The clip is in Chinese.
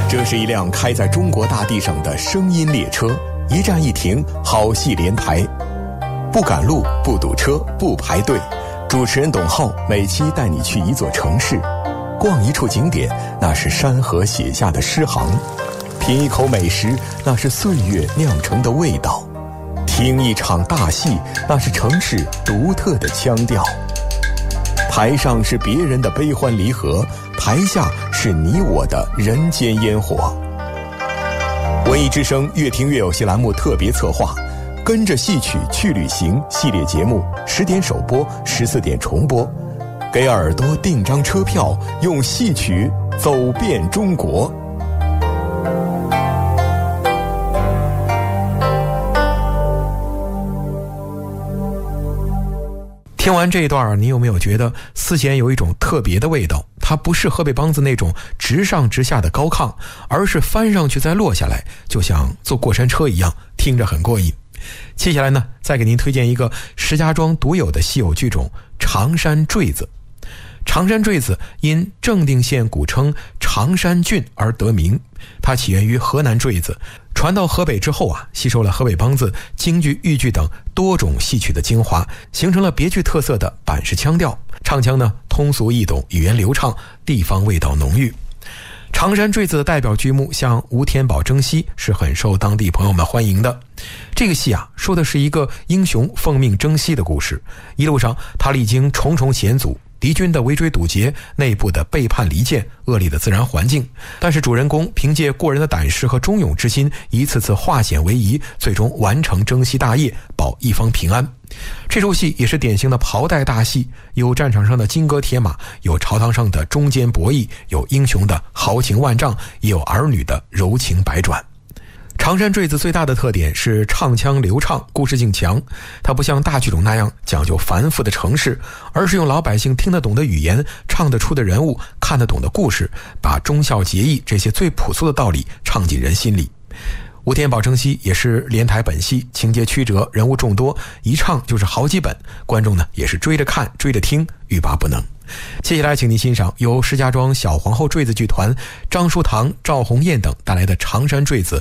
这是一辆开在中国大地上的声音列车，一站一停，好戏连台，不赶路，不堵车，不排队。主持人董浩每期带你去一座城市，逛一处景点，那是山河写下的诗行；品一口美食，那是岁月酿成的味道；听一场大戏，那是城市独特的腔调。台上是别人的悲欢离合，台下是你我的人间烟火。文艺之声越听越有戏栏目特别策划，跟着戏曲去旅行系列节目，10点首播，14点重播，给耳朵订张车票，用戏曲走遍中国。 听完这一段，你有没有觉得丝弦有一种特别的味道？它不是河北梆子那种直上直下的高亢，而是翻上去再落下来，就像坐过山车一样，听着很过瘾。接下来呢，再给您推荐一个石家庄独有的稀有剧种——常山坠子。常山坠子因正定县古称常山郡而得名，它起源于河南坠子，传到河北之后吸收了河北梆子、京剧、豫剧等多种戏曲的精华，形成了别具特色的板式腔调。唱腔呢通俗易懂，语言流畅，地方味道浓郁。常山坠子的代表剧目像吴天宝征西是很受当地朋友们欢迎的。这个戏说的是一个英雄奉命征西的故事，一路上他历经重重险阻，敌军的围追堵截，内部的背叛离间，恶劣的自然环境，但是主人公凭借过人的胆识和忠勇之心，一次次化险为夷，最终完成征西大业，保一方平安。这出戏也是典型的袍带大戏，有战场上的金戈铁马，有朝堂上的中间博弈，有英雄的豪情万丈，也有儿女的柔情百转。常山坠子最大的特点是唱腔流畅，故事性强。它不像大剧种那样讲究繁复的程式，而是用老百姓听得懂的语言，唱得出的人物，看得懂的故事，把忠孝节义这些最朴素的道理唱进人心里。吴天宝征西也是连台本戏，情节曲折，人物众多，一唱就是好几本，观众呢也是追着看追着听，欲罢不能。接下来请您欣赏由石家庄小皇后坠子剧团张书堂、赵红艳等带来的常山坠子